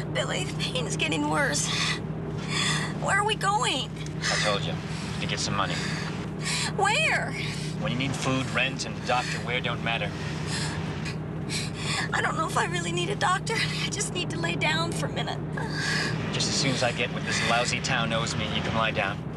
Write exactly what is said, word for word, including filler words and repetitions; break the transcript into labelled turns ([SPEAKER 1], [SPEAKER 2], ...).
[SPEAKER 1] Billy, the pain's getting worse. Where are we going?
[SPEAKER 2] I told you, to get some money.
[SPEAKER 1] Where?
[SPEAKER 2] When you need food, rent, and a doctor, where don't matter.
[SPEAKER 1] I don't know if I really need a doctor. I just need to lay down for a minute.
[SPEAKER 2] Just as soon as I get what this lousy town owes me, you can lie down.